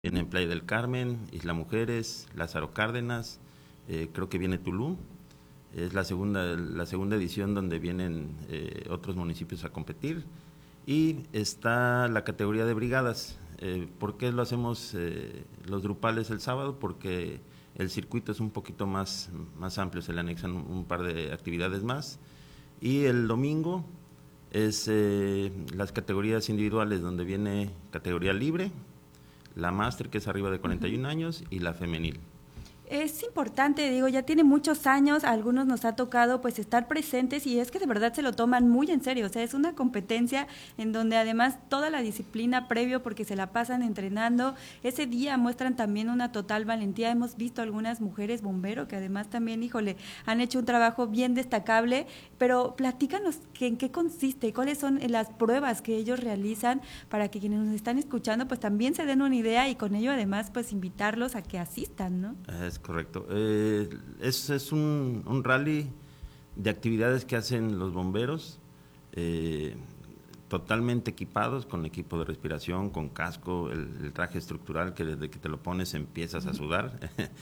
Viene Playa del Carmen, Isla Mujeres, Lázaro Cárdenas, creo que viene Tulum. Es la segunda edición donde vienen otros municipios a competir. Y está la categoría de brigadas. ¿Por qué lo hacemos los grupales el sábado? Porque el circuito es un poquito más amplio, se le anexan un par de actividades más. Y el domingo es las categorías individuales, donde viene categoría libre, la máster, que es arriba de 41 años, y la femenil. Es importante, digo, ya tiene muchos años, a algunos nos ha tocado pues estar presentes y es que de verdad se lo toman muy en serio, o sea, es una competencia en donde además toda la disciplina previo, porque se la pasan entrenando, ese día muestran también una total valentía. Hemos visto algunas mujeres bombero que además también, híjole, han hecho un trabajo bien destacable, pero platícanos en qué consiste, cuáles son las pruebas que ellos realizan para que quienes nos están escuchando pues también se den una idea y con ello además pues invitarlos a que asistan, ¿no? Es correcto. Es un rally de actividades que hacen los bomberos, totalmente equipados, con equipo de respiración, con casco, el traje estructural que desde que te lo pones empiezas a sudar,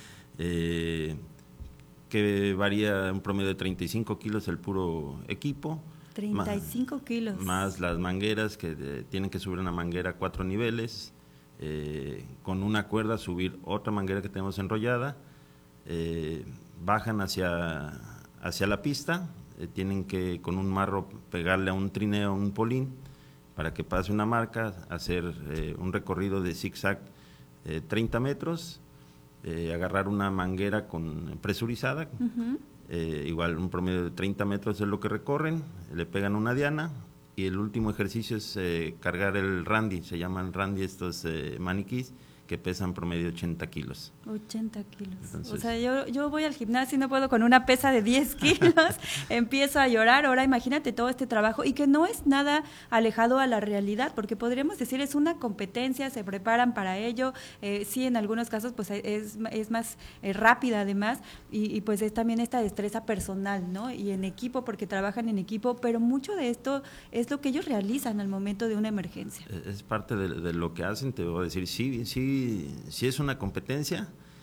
que varía un promedio de 35 kilos el puro equipo. 35 kilos. Más las mangueras, que tienen que subir una manguera a 4 niveles, con una cuerda subir otra manguera que tenemos enrollada, bajan hacia la pista, tienen que con un marro pegarle a un trineo, un polín, para que pase una marca, hacer un recorrido de zigzag 30 metros, agarrar una manguera presurizada, igual un promedio de 30 metros es lo que recorren, le pegan una diana. Y el último ejercicio es cargar el randy, se llaman randy estos maniquís, que pesan promedio 80 kilos. 80 kilos. Entonces, o sea, yo voy al gimnasio y no puedo con una pesa de 10 kilos, empiezo a llorar. Ahora imagínate todo este trabajo y que no es nada alejado a la realidad, porque podríamos decir es una competencia, se preparan para ello, sí, en algunos casos pues es más rápida además, y pues es también esta destreza personal, ¿no? Y en equipo, porque trabajan en equipo, pero mucho de esto es lo que ellos realizan al momento de una emergencia. Es parte de lo que hacen, te voy a decir, sí es una competencia,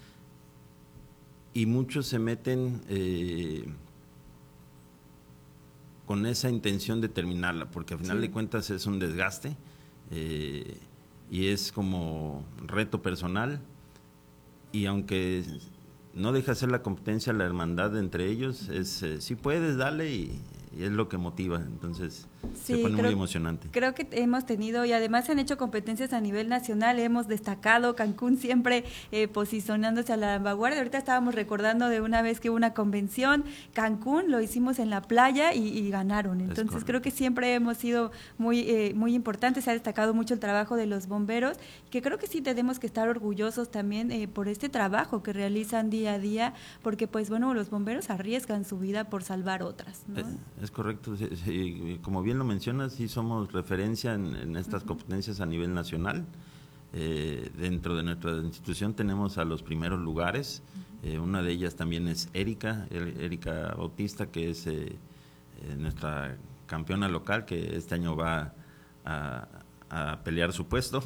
y muchos se meten con esa intención de terminarla, porque al final de cuentas es un desgaste, y es como reto personal, y aunque no deja de ser la competencia, la hermandad entre ellos, es si puedes, dale, y es lo que motiva, entonces se pone muy emocionante. Creo que hemos tenido, y además se han hecho competencias a nivel nacional, hemos destacado, Cancún siempre posicionándose a la vanguardia. Ahorita estábamos recordando de una vez que hubo una convención, Cancún, lo hicimos en la playa y ganaron, entonces creo que siempre hemos sido muy importantes, se ha destacado mucho el trabajo de los bomberos, que creo que sí tenemos que estar orgullosos también por este trabajo que realizan día a día, porque pues bueno, los bomberos arriesgan su vida por salvar otras, ¿no? Es correcto, sí, como bien lo mencionas, sí somos referencia en estas competencias a nivel nacional. Dentro de nuestra institución tenemos a los primeros lugares, una de ellas también es Erika Bautista, que es nuestra campeona local, que este año va a pelear su puesto,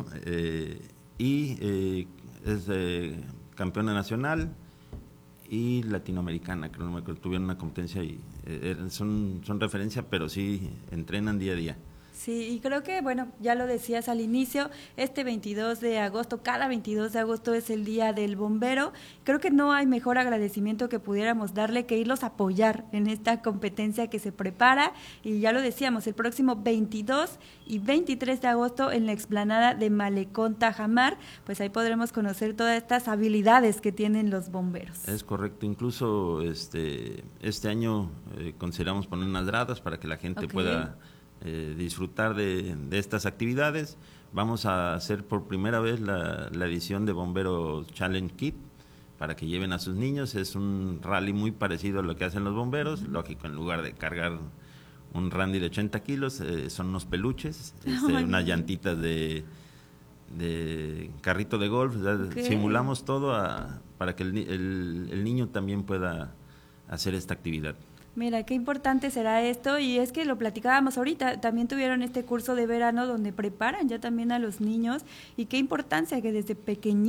y es campeona nacional y latinoamericana, creo que tuvieron una competencia y son referencia, pero sí entrenan día a día. Sí, y creo que, bueno, ya lo decías al inicio, este 22 de agosto, cada 22 de agosto es el Día del Bombero. Creo que no hay mejor agradecimiento que pudiéramos darle que irlos a apoyar en esta competencia que se prepara. Y ya lo decíamos, el próximo 22 y 23 de agosto en la explanada de Malecón Tajamar, pues ahí podremos conocer todas estas habilidades que tienen los bomberos. Es correcto, incluso este año consideramos poner unas gradas para que la gente pueda disfrutar de estas actividades. Vamos a hacer por primera vez la edición de Bomberos Challenge Kit para que lleven a sus niños. Es un rally muy parecido a lo que hacen los bomberos, lógico, en lugar de cargar un randy de 80 kilos, son unos peluches, unas llantitas de carrito de golf, simulamos todo para que el niño también pueda hacer esta actividad. Mira, qué importante será esto y es que lo platicábamos ahorita, también tuvieron este curso de verano donde preparan ya también a los niños y qué importancia que desde pequeñitos